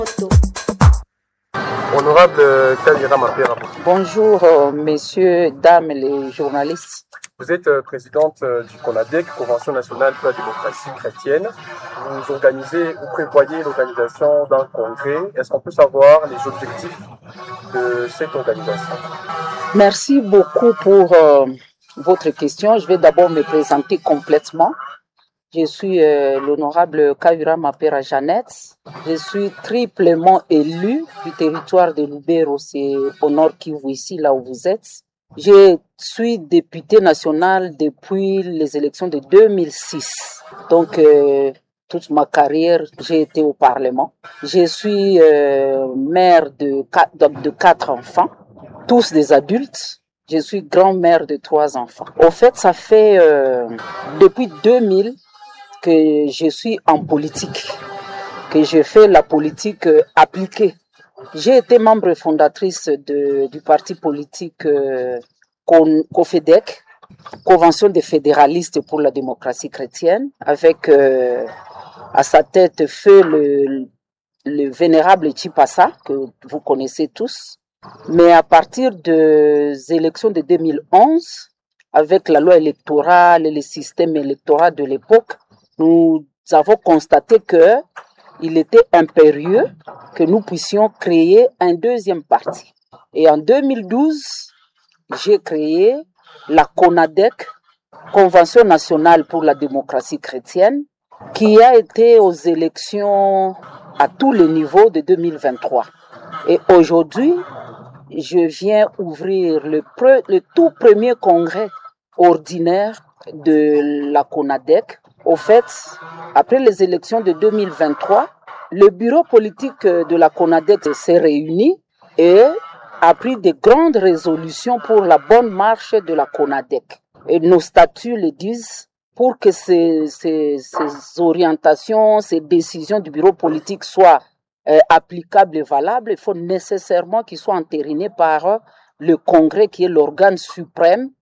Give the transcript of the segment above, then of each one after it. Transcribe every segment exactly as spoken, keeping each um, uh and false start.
Honorable Kavira Mapera. Bonjour, euh, messieurs, dames, les journalistes. Vous êtes euh, présidente euh, du CONADEC, Convention nationale pour la démocratie chrétienne. Vous organisez, vous prévoyez l'organisation d'un congrès. Est-ce qu'on peut savoir les objectifs de cette organisation? Merci beaucoup pour euh, votre question. Je vais d'abord me présenter complètement. Je suis euh, l'honorable Kavira Mapera Jeannette. Je suis triplement élue du territoire de Lubero, c'est au nord Kivu, ici, là où vous êtes. Je suis députée nationale depuis les élections de deux mille six. Donc, euh, toute ma carrière, j'ai été au Parlement. Je suis euh, mère de quatre, de quatre enfants, tous des adultes. Je suis grand-mère de trois enfants. Au fait, ça fait euh, depuis deux mille que je suis en politique, que je fais la politique euh, appliquée. J'ai été membre fondatrice de, du parti politique euh, COFEDEC, Convention des fédéralistes pour la démocratie chrétienne, avec euh, à sa tête feu le, le vénérable Chipassa, que vous connaissez tous. Mais à partir des élections de deux mille onze, avec la loi électorale et le système électoral de l'époque, nous avons constaté que il était impérieux que nous puissions créer un deuxième parti. Et en deux mille douze, j'ai créé la CONADEC, Convention nationale pour la démocratie chrétienne, qui a été aux élections à tous les niveaux de deux mille vingt-trois. Et aujourd'hui, je viens ouvrir le, pre, le tout premier congrès ordinaire de la CONADEC. Au fait, après les élections de deux mille vingt-trois, le bureau politique de la CONADEC s'est réuni et a pris de grandes résolutions pour la bonne marche de la CONADEC. Et nos statuts le disent, pour que ces, ces, ces orientations, ces décisions du bureau politique soient euh, applicables et valables, il faut nécessairement qu'ils soient entérinés par le Congrès qui est l'organe suprême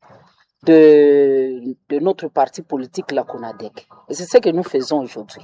De, de notre parti politique, la CONADEC. Et c'est ce que nous faisons aujourd'hui.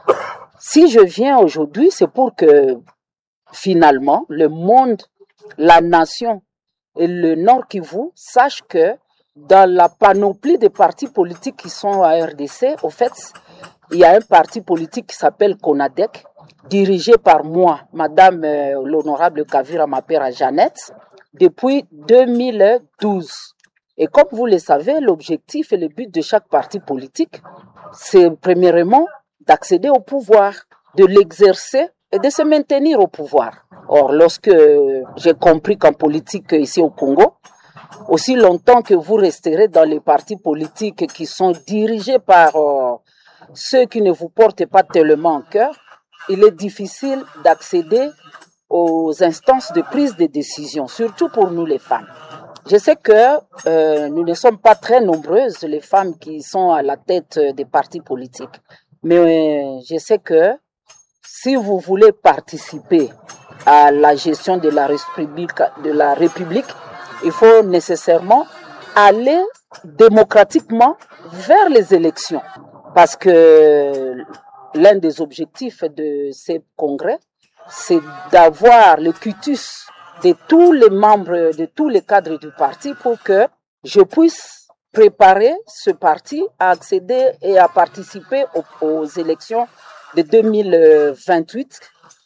Si je viens aujourd'hui, c'est pour que finalement le monde, la nation et le Nord Kivu sachent que dans la panoplie des partis politiques qui sont à R D C, au fait, il y a un parti politique qui s'appelle CONADEC, dirigé par moi, Madame euh, l'honorable Kavira Mapera Jeannette, depuis deux mille douze. Et comme vous le savez, l'objectif et le but de chaque parti politique, c'est premièrement d'accéder au pouvoir, de l'exercer et de se maintenir au pouvoir. Or, lorsque j'ai compris qu'en politique ici au Congo, aussi longtemps que vous resterez dans les partis politiques qui sont dirigés par euh, ceux qui ne vous portent pas tellement en cœur, il est difficile d'accéder aux instances de prise de décision, surtout pour nous les femmes. Je sais que euh, nous ne sommes pas très nombreuses, les femmes qui sont à la tête des partis politiques. Mais euh, je sais que si vous voulez participer à la gestion de la République, de la République, il faut nécessairement aller démocratiquement vers les élections. Parce que l'un des objectifs de ces congrès, c'est d'avoir le quitus de tous les membres, de tous les cadres du parti pour que je puisse préparer ce parti à accéder et à participer aux, aux élections de deux mille vingt-huit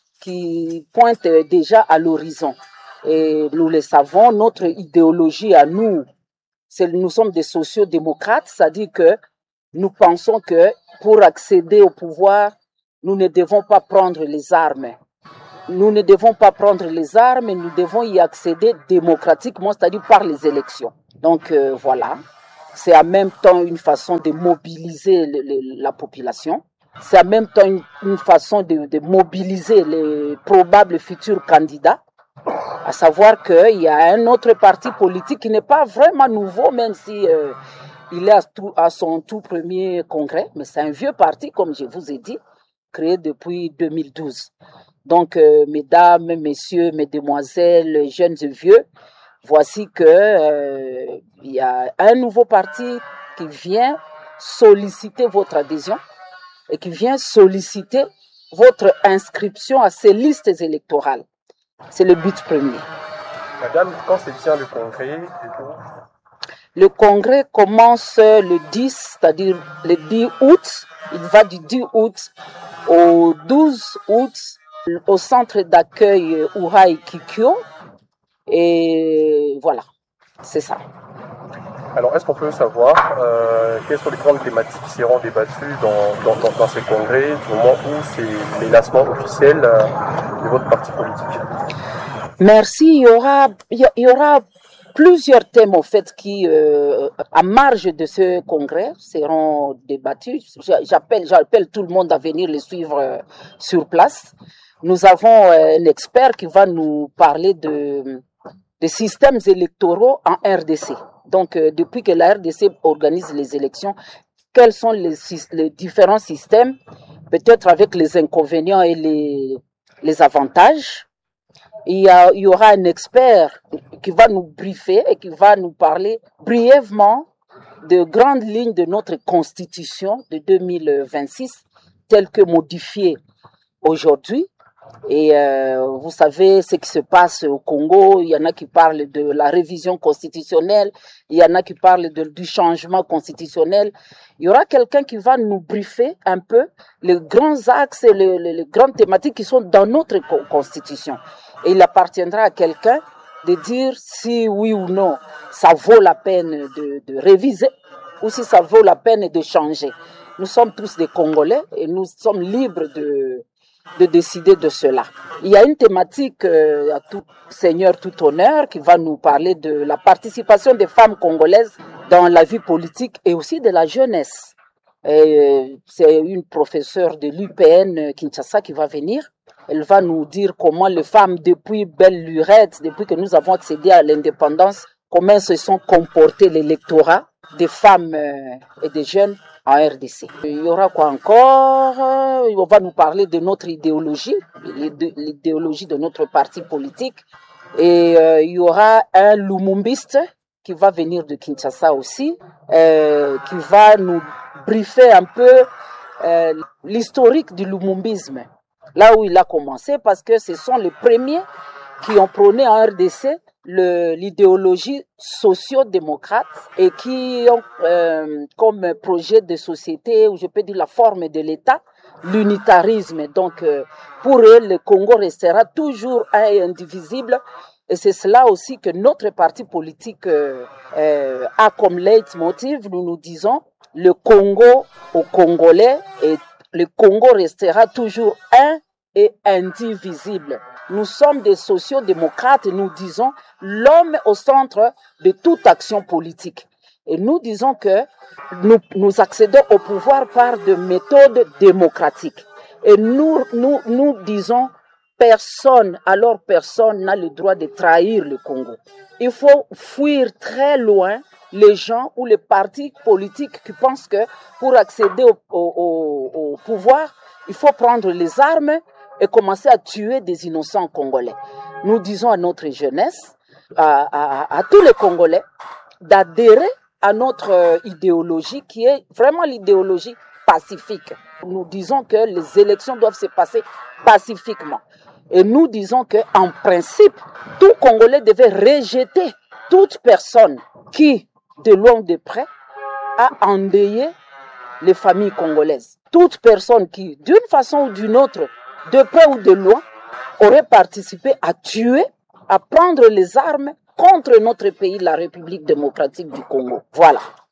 qui pointent déjà à l'horizon. Et nous le savons, notre idéologie à nous, c'est nous sommes des sociodémocrates, c'est-à-dire que nous pensons que pour accéder au pouvoir, nous ne devons pas prendre les armes. Nous ne devons pas prendre les armes, nous devons y accéder démocratiquement, c'est-à-dire par les élections. Donc euh, voilà, c'est en même temps une façon de mobiliser le, le, la population, c'est en même temps une, une façon de, de mobiliser les probables futurs candidats, à savoir qu'il y a un autre parti politique qui n'est pas vraiment nouveau, même si euh, il est à, tout, à son tout premier congrès, mais c'est un vieux parti, comme je vous ai dit, créé depuis deux mille douze. Donc, euh, mesdames, messieurs, mesdemoiselles, jeunes et vieux, voici que euh, il y a un nouveau parti qui vient solliciter votre adhésion et qui vient solliciter votre inscription à ces listes électorales. C'est le but premier. Madame, quand se tient le congrès? Le congrès commence le dix, c'est-à-dire le dix août. Il va du dix août au douze août au centre d'accueil Uhai Kikyo. Et voilà, c'est ça. Alors, est-ce qu'on peut savoir euh, quelles sont les grandes thématiques qui seront débattues dans, dans, dans, dans ces congrès, du moment où c'est les lancements officiels euh, de votre parti politique? Merci. Il y aura, il y aura plusieurs thèmes, en fait, qui, euh, à marge de ce congrès, seront débattus. J'appelle, j'appelle tout le monde à venir les suivre euh, sur place. Nous avons euh, un expert qui va nous parler de, des systèmes électoraux en R D C. Donc, euh, depuis que la R D C organise les élections, quels sont les, les différents systèmes, peut-être avec les inconvénients et les, les avantages. Il y, a, il y aura un expert qui va nous briefer et qui va nous parler brièvement de grandes lignes de notre constitution de deux mille vingt-six, telle que modifiée aujourd'hui. Et euh, vous savez ce qui se passe au Congo. Il y en a qui parlent de la révision constitutionnelle, il y en a qui parlent de, du changement constitutionnel. Il y aura quelqu'un qui va nous briefer un peu les grands axes et les, les, les grandes thématiques qui sont dans notre constitution. Et il appartiendra à quelqu'un de dire si oui ou non ça vaut la peine de, de réviser ou si ça vaut la peine de changer. Nous sommes tous des Congolais et nous sommes libres de, de décider de cela. Il y a une thématique euh, à tout seigneur, tout honneur qui va nous parler de la participation des femmes congolaises dans la vie politique et aussi de la jeunesse. Et c'est une professeure de l'U P N Kinshasa qui va venir. Elle va nous dire comment les femmes, depuis belle lurette, depuis que nous avons accédé à l'indépendance, comment elles se sont comportées l'électorat des femmes et des jeunes en R D C. Il y aura quoi encore? On va nous parler de notre idéologie, l'idéologie de notre parti politique. Et euh, il y aura un lumumbiste qui va venir de Kinshasa aussi, euh, qui va nous briefer un peu euh, l'historique du lumumbisme. Là où il a commencé, parce que ce sont les premiers qui ont prôné en R D C le, l'idéologie socio-démocrate et qui ont euh, comme projet de société, ou je peux dire la forme de l'État, l'unitarisme. Donc euh, pour eux, le Congo restera toujours un et indivisible. Et c'est cela aussi que notre parti politique euh, euh, a comme leitmotiv. Nous nous disons, le Congo aux Congolais et le Congo restera toujours un et indivisible. Nous sommes des sociodémocrates et nous disons l'homme au centre de toute action politique. Et nous disons que nous, nous accédons au pouvoir par des méthodes démocratiques. Et nous, nous, nous disons personne, alors personne n'a le droit de trahir le Congo. Il faut fuir très loin les gens ou les partis politiques qui pensent que pour accéder au, au, au, au pouvoir, il faut prendre les armes et commencer à tuer des innocents congolais. Nous disons à notre jeunesse, à, à, à tous les Congolais, d'adhérer à notre idéologie qui est vraiment l'idéologie pacifique. Nous disons que les élections doivent se passer pacifiquement. Et nous disons qu'en principe, tout Congolais devait rejeter toute personne qui, de loin ou de près, a endeuillé les familles congolaises. Toute personne qui, d'une façon ou d'une autre, de près ou de loin, aurait participé à tuer, à prendre les armes contre notre pays, la République démocratique du Congo. Voilà.